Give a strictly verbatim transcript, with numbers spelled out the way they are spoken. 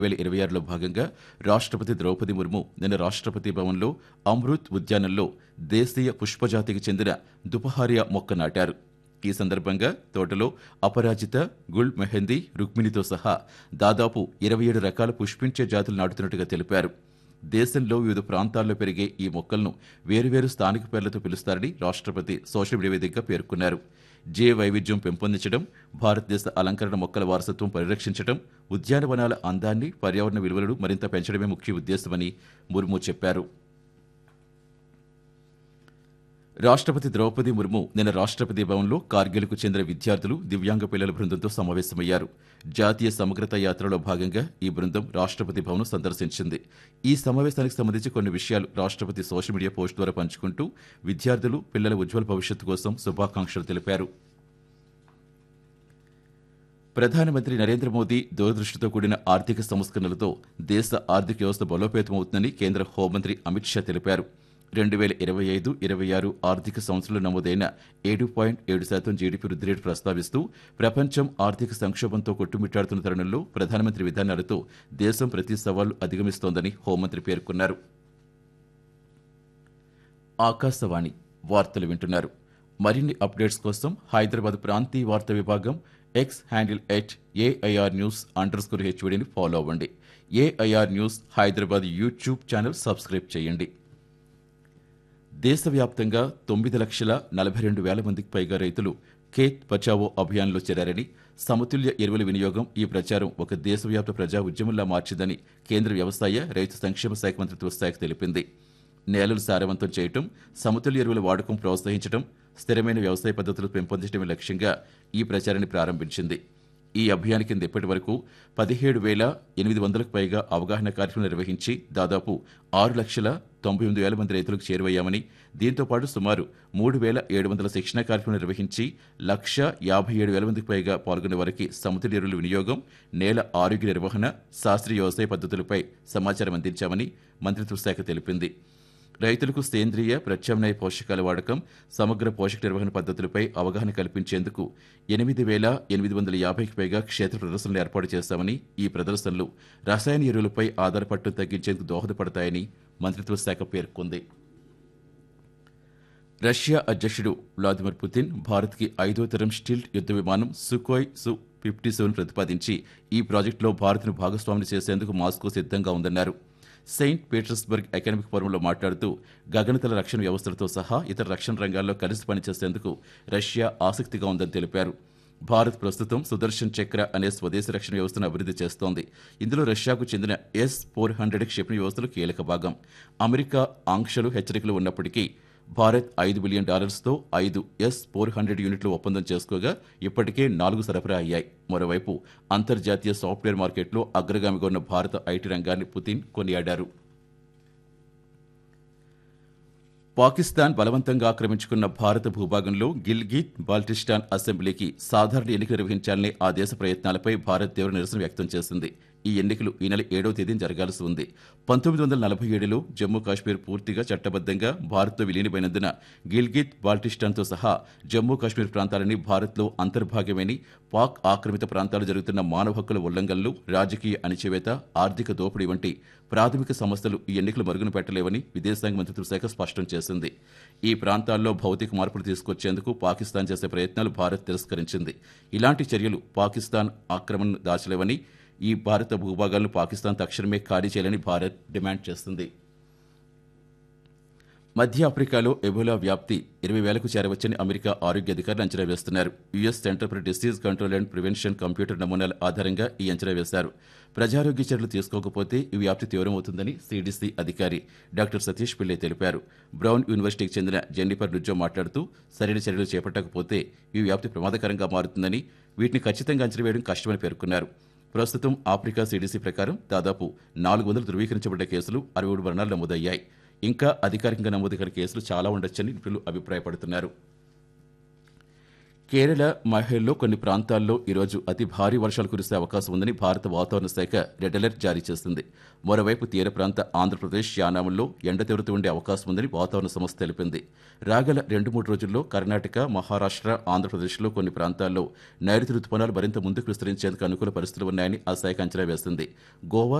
వేల ఇరవై ఆరులో భాగంగా రాష్ట్రపతి ద్రౌపది ముర్ము నిన్న రాష్ట్రపతి భవన్లో అమృత్ ఉద్యానంలో దేశీయ పుష్పజాతికి చెందిన దుపహారియా మొక్క నాటారు. ఈ సందర్భంగా తోటలో అపరాజిత, గుల్ మెహందీ, రుక్మిణితో సహా దాదాపు ఇరవై ఏడు రకాల పుష్పించే జాతులు నాటుతున్నట్టుగా తెలిపారు. దేశంలో వివిధ ప్రాంతాల్లో పెరిగే ఈ మొక్కలను వేరువేరు స్థానిక పేర్లతో పిలుస్తారని రాష్ట్రపతి సోషల్ మీడియా వేదికగా పేర్కొన్నారు. జీవ వైవిధ్యం పెంపొందించడం, భారతదేశ అలంకరణ మొక్కల వారసత్వం పరిరక్షించడం, ఉద్యానవనాల అందాన్ని, పర్యావరణ విలువలను మరింత పెంచడమే ముఖ్య ఉద్దేశమని ముర్ము చెప్పారు. రాష్ట్రపతి ద్రౌపది ముర్ము నిన్న రాష్ట్రపతి భవన్లో కార్గిల్కు చెందిన విద్యార్థులు, దివ్యాంగ పిల్లల బృందంతో సమావేశమయ్యారు. జాతీయ సమగ్రత యాత్రలో భాగంగా ఈ బృందం రాష్ట్రపతి భవన్ సందర్శించింది. ఈ సమావేశానికి సంబంధించి కొన్ని విషయాలు రాష్ట్రపతి సోషల్ మీడియా పోస్ట్ ద్వారా పంచుకుంటూ విద్యార్థులు, పిల్లల ఉజ్వల భవిష్యత్తు కోసం శుభాకాంక్షలు తెలిపారు. ప్రధానమంత్రి నరేంద్ర మోదీ దూరదృష్టితో కూడిన ఆర్థిక సంస్కరణలతో దేశ ఆర్థిక వ్యవస్థ బలోపేతమవుతుందని కేంద్ర హోంమంత్రి అమిత్ షా తెలిపారు. రెండు వేల ఇరవై ఐదు ఇరవై ఆరు ఆర్థిక సంవత్సరంలో నమోదైన ఏడు పాయింట్ ఏడు శాతం జీడీపీ వృద్ధి రేటు ప్రస్తావిస్తూ ప్రపంచం ఆర్థిక సంక్షోభంతో కొట్టుమిట్టాడుతున్న తరుణంలో ప్రధానమంత్రి విధానాలతో దేశం ప్రతి సవాలు అధిగమిస్తోందని హోంమంత్రి పేర్కొన్నారు. ఆకాశవాణి వార్తలు వింటున్నారు. మరిన్ని అప్డేట్స్ కోసం హైదరాబాద్ ప్రాంతీయ వార్తా విభాగం X handle at AIR news under score హెచ్వీడీని follow అవ్వండి. AIR news Hyderabad YouTube channel subscribe చేయండి. దేశవ్యాప్తంగా తొమ్మిది లక్షల నలభై రెండు వేల మందికి పైగా రైతులు ఖేత్ బచావో అభియాన్లో చేరారని, సమతుల్య ఎరువుల వినియోగం ఈ ప్రచారం ఒక దేశవ్యాప్త ప్రజా ఉద్యమంలా మార్చిందని కేంద్ర వ్యవసాయ, రైతు సంక్షేమ శాఖ మంత్రిత్వ శాఖ తెలిపింది. నేలలు సారవంతం చేయటం, సమతుల్య ఎరువుల వాడకం ప్రోత్సహించడం, స్థిరమైన వ్యవసాయ పద్ధతులు పెంపొందించడమే లక్ష్యంగా ఈ ప్రచారాన్ని ప్రారంభించింది. ఈ అభియాన్ కింద ఇప్పటి వరకు పదిహేడు వేల ఎనిమిది వందలకు పైగా అవగాహన కార్యక్రమం నిర్వహించి దాదాపు ఆరు లక్షల తొంభై ఎనిమిది వేల మంది రైతులకు చేరువయ్యామని, దీంతో పాటు సుమారు మూడు వేల ఏడు వందల శిక్షణ కార్యక్రమం నిర్వహించి లక్ష యాభై ఏడు వేల మందికి పైగా పాల్గొనే వారికి సమతుల్య ఎరువుల వినియోగం, నేల ఆరోగ్య నిర్వహణ, శాస్త్రీయ వ్యవసాయ పద్ధతులపై సమాచారం అందించామని మంత్రిత్వ శాఖ తెలిపింది. రైతులకు సేంద్రియ, ప్రత్యామ్నాయ పోషకాల వాడకం, సమగ్ర పోషక నిర్వహణ పద్ధతులపై అవగాహన కల్పించేందుకు ఎనిమిది వేల ఎనిమిది వందల యాభైకి పైగా క్షేత్ర ప్రదర్శనలు ఏర్పాటు చేశామని, ఈ ప్రదర్శనలు రసాయన ఎరువులపై ఆధారపడటం తగ్గించేందుకు దోహదపడతాయని మంత్రిత్వ శాఖ పేర్కొంది. రష్యా అధ్యక్షుడు వ్లాదిమిర్ పుతిన్ భారత్కి ఐదో తరం స్టీల్త్ యుద్ధ విమానం సుఖోయ్ సు ఫిఫ్టీ సెవెన్ ప్రతిపాదించి ఈ ప్రాజెక్టులో భారత్ను భాగస్వామిని చేసేందుకు మాస్కో సిద్ధంగా ఉందన్నారు. సెయింట్ పీటర్స్బర్గ్ ఎకనామిక్ ఫోరంలో మాట్లాడుతూ గగనతల రక్షణ వ్యవస్థలతో సహా ఇతర రక్షణ రంగాల్లో కలిసి పనిచేసేందుకు రష్యా ఆసక్తిగా ఉందని తెలిపారు. భారత్ ప్రస్తుతం సుదర్శన్ చక్ర అనే స్వదేశీ రక్షణ వ్యవస్థను అభివృద్ధి చేస్తోంది. ఇందులో రష్యాకు చెందిన ఎస్ ఫోర్ హండ్రెడ్ క్షిపణి వ్యవస్థలు కీలక భాగం. అమెరికా ఆంక్షలు, హెచ్చరికలు ఉన్నప్పటికీ భారత్ ఐదు బిలియన్ డాలర్స్తో ఐదు ఎస్ ఫోర్ హండ్రెడ్ యూనిట్లు ఒప్పందం చేసుకోగా ఇప్పటికే నాలుగు సరఫరా అయ్యాయి. మరోవైపు అంతర్జాతీయ సాఫ్ట్వేర్ మార్కెట్లో అగ్రగామిగా ఉన్న భారత ఐటీ రంగాన్ని పుతిన్ కొనియాడారు. పాకిస్తాన్ బలవంతంగా ఆక్రమించుకున్న భారత భూభాగంలో గిల్గిట్ బాల్టిస్టాన్ అసెంబ్లీకి సాధారణ ఎన్నికలు నిర్వహించాలనే ఆ దేశ ప్రయత్నాలపై భారత్ తీవ్ర నిరసన వ్యక్తం చేసింది. ఈ ఎన్నికలు ఈ నెల ఏడవ తేదీన జరగాల్సి ఉంది. పంతొమ్మిది వందల నలభై ఏడులో జమ్మూ కాశ్మీర్ పూర్తిగా చట్టబద్దంగా భారత్తో విలీనమైనందున గిల్గిట్ బాల్టిస్టాన్తో సహా జమ్మూ కాశ్మీర్ ప్రాంతాలని భారత్లో అంతర్భాగమని, పాక్ ఆక్రమిత ప్రాంతాలు జరుగుతున్న మానవ హక్కుల ఉల్లంఘనలు, రాజకీయ అణిచివేత, ఆర్థిక దోపిడీ వంటి ప్రాథమిక సమస్యలు ఈ ఎన్నికలు మరుగున పెట్టలేవని విదేశాంగ మంత్రిత్వ శాఖ స్పష్టం చేసింది. ఈ ప్రాంతాల్లో భౌతిక మార్పులు తీసుకొచ్చేందుకు పాకిస్తాన్ చేసే ప్రయత్నాలు భారత్ తిరస్కరించింది. ఇలాంటి చర్యలు పాకిస్తాన్ ఆక్రమణను దాచలేవని, ఈ భారత భూభాగాలను పాకిస్తాన్ తక్షణమే ఖాళీ చేయాలని భారత్ డిమాండ్ చేస్తుంది. మధ్య ఆఫ్రికాలో ఎబోలా వ్యాప్తి ఇరవై వేలకు చేరవచ్చని అమెరికా ఆరోగ్య అధికారులు అంచనా వేస్తున్నారు. US centre for disease control and prevention computer నమూనాల ఆధారంగా ఈ అంచనా వేశారు. ప్రజారోగ్య చర్యలు తీసుకోకపోతే ఈ వ్యాప్తి తీవ్రమవుతుందని సిడిసి అధికారి డాక్టర్ సతీష్ పిల్లే తెలిపారు. బ్రౌన్ యూనివర్సిటీకి చెందిన జెన్నిఫర్ లుజ్జో మాట్లాడుతూ సరైన చర్యలు చేపట్టకపోతే ఈ వ్యాప్తి ప్రమాదకరంగా మారుతుందని, వీటిని ఖచ్చితంగా అంచనా వేయడం కష్టమని పేర్కొన్నారు. ప్రస్తుతం ఆఫ్రికా సిడిసి ప్రకారం దాదాపు నాలుగు వందలు ధృవీకరించబడ్డ కేసులు, అరవై ఏడు మరణాలు నమోదయ్యాయి. ఇంకా అధికారికంగా నమోదు కాని కేసులు చాలా ఉండొచ్చని నిపుణులు అభిప్రాయపడుతున్నారు. కేరళ మహిళల్లో కొన్ని ప్రాంతాల్లో ఈరోజు అతి భారీ వర్షాలు కురిసే అవకాశం ఉందని భారత వాతావరణ శాఖ రెడ్ అలర్ట్ జారీ చేసింది. మరోవైపు తీర ప్రాంత ఆంధ్రప్రదేశ్ యానాంలో ఎండ తీవ్రత ఉండే అవకాశం ఉందని వాతావరణ సంస్థ తెలిపింది. రాగల రెండు మూడు రోజుల్లో కర్ణాటక, మహారాష్ట్ర, ఆంధ్రప్రదేశ్లో కొన్ని ప్రాంతాల్లో నైరుతి రుతుపవనాలు మరింత ముందుకు విస్తరించేందుకు అనుకూల పరిస్థితులు ఉన్నాయని ఆ శాఖ అంచనా వేసింది. గోవా